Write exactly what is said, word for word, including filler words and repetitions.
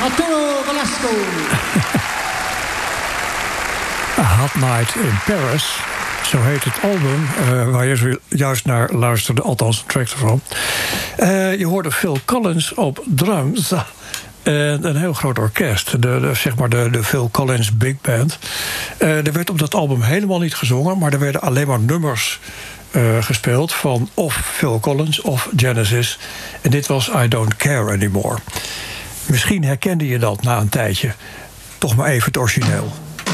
Arturo Velasco. A Hot Night in Paris. Zo heet het album uh, waar je juist naar luisterde. Althans, een track ervan. Uh, je hoorde Phil Collins op drums. En een heel groot orkest. De, de, zeg maar de, de Phil Collins Big Band. Uh, er werd op dat album helemaal niet gezongen. Maar er werden alleen maar nummers uh, gespeeld. Van of Phil Collins of Genesis. En dit was I Don't Care Anymore. Misschien herkende je dat na een tijdje. Toch maar even het origineel.